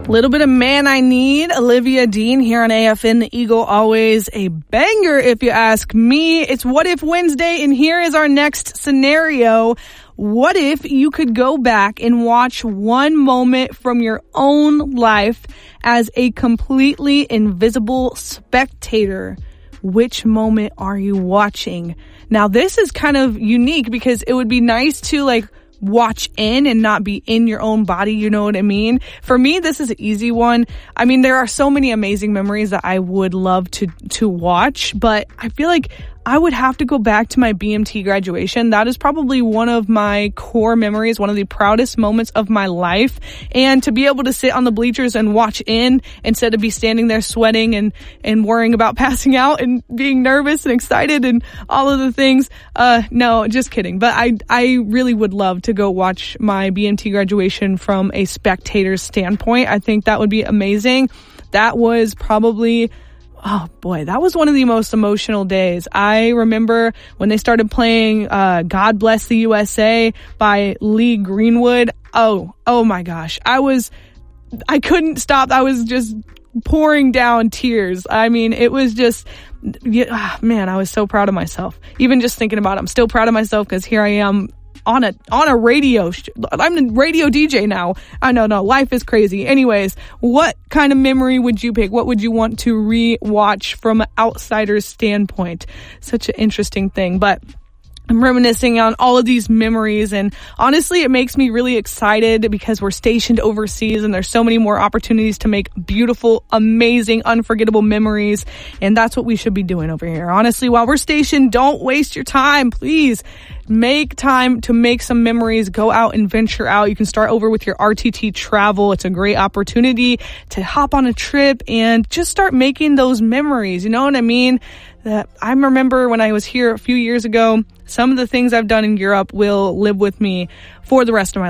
Little bit of Man I Need, Olivia Dean here on AFN The Eagle. Always a banger if you ask me. It's What If Wednesday, and here is our next scenario. What if you could go back and watch one moment from your own life as a completely invisible spectator? Which moment are you watching? Now, this is kind of unique because it would be nice to watch in and not be in your own body. You know what I mean? For me, this is an easy one. I mean, there are so many amazing memories that I would love to watch, but I feel like I would have to go back to my BMT graduation. That is probably one of my core memories, one of the proudest moments of my life. And to be able to sit on the bleachers and watch in instead of be standing there sweating and worrying about passing out and being nervous and excited and all of the things. No, just kidding. But I really would love to go watch my BMT graduation from a spectator's standpoint. I think that would be amazing. That was probably... Oh boy, that was one of the most emotional days. I remember when they started playing God Bless the USA by Lee Greenwood. Oh my gosh. I couldn't stop. I was just pouring down tears. I mean, it was just, man, I was so proud of myself. Even just thinking about it, I'm still proud of myself because here I am on a radio. I'm a radio DJ now. I know, life is crazy. Anyways, what kind of memory would you pick? What would you want to re-watch from an outsider's standpoint? Such an interesting thing, but I'm reminiscing on all of these memories, and honestly, it makes me really excited because we're stationed overseas and there's so many more opportunities to make beautiful, amazing, unforgettable memories, and that's what we should be doing over here. Honestly, while we're stationed, don't waste your time. Please make time to make some memories. Go out and venture out. You can start over with your RTT travel. It's a great opportunity to hop on a trip and just start making those memories. You know what I mean? That I remember when I was here a few years ago, some of the things I've done in Europe will live with me for the rest of my life.